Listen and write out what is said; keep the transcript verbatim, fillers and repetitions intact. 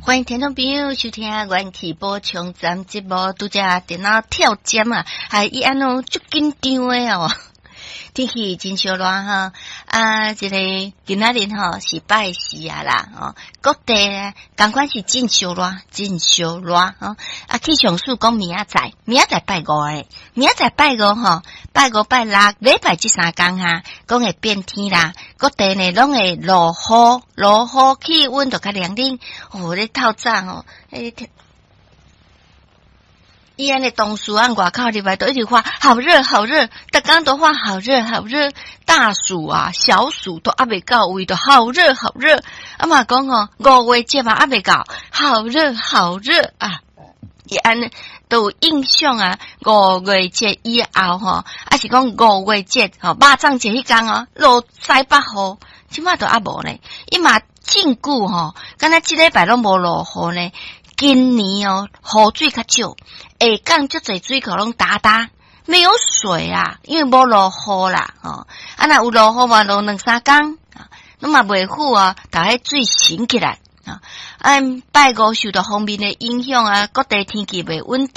欢迎听众朋友收听元气宝冲站节目，拄只电脑跳针啊，还伊安怎足紧张诶哦。天气真烧热哈，啊，这个今仔日吼是拜四啊啦，哦，各地咧，赶快是真烧热，真烧热哦。啊，气象署讲明仔载，明仔载拜五诶，明仔载拜五吼，拜五拜六，礼拜这三天哈，讲会变天啦，各地呢拢会落雨，落雨气温就较凉冷。哦，咧透早哦，诶。伊安尼同事按外口入来都一直话好热好热，逐工都话好热好热，大暑啊小暑都还未到位，都好热好热。啊嘛讲哦，五月节嘛还未到，好热好热啊！伊安尼都有印象啊，五月节以后吼，还是讲五月节吼，肉粽节迄天哦，落西北雨，即马都还无呢。伊嘛真久吼，敢若即礼拜拢无落雨呢。今年哦，雨水较少，下港足侪水库拢干干，没有水啊，因为无落雨啦，哦，啊若有落雨嘛，落两三工啊，那么袂好啊，把迄水升起来啊，按拜五受到方面的影响啊，各地天气袂稳定。